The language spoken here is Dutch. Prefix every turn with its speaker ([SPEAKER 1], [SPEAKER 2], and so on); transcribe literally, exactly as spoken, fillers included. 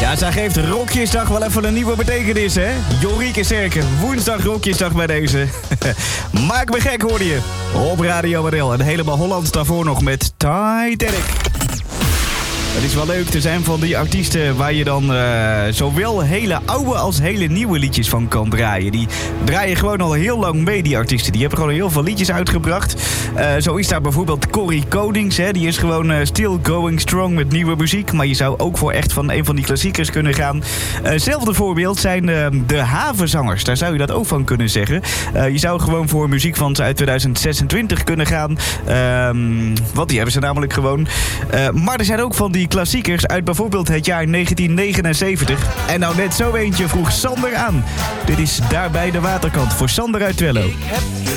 [SPEAKER 1] Ja, zij geeft Rokjesdag wel even een nieuwe betekenis, hè? Jorike Serken, woensdag Rokjesdag bij deze. Maak me gek, hoorde je. Op Radio Adel. En helemaal Hollands daarvoor nog met Titanic. Het is wel leuk te zijn van die artiesten waar je dan uh, zowel hele oude als hele nieuwe liedjes van kan draaien. Die draaien gewoon al heel lang mee, die artiesten. Die hebben gewoon heel veel liedjes uitgebracht. Uh, zo is daar bijvoorbeeld Corrie Konings. Hè. Die is gewoon uh, still going strong met nieuwe muziek. Maar je zou ook voor echt van een van die klassiekers kunnen gaan. Hetzelfde uh, voorbeeld zijn uh, de Havenzangers. Daar zou je dat ook van kunnen zeggen. Uh, je zou gewoon voor muziek van uit tweeduizend zesentwintig kunnen gaan. Uh, want die hebben ze namelijk gewoon. Uh, maar er zijn ook van die klassiekers uit bijvoorbeeld het jaar negentien negenenzeventig. En nou net zo eentje vroeg Sander aan. Dit is Daar bij de Waterkant voor Sander uit Twello.
[SPEAKER 2] Ik heb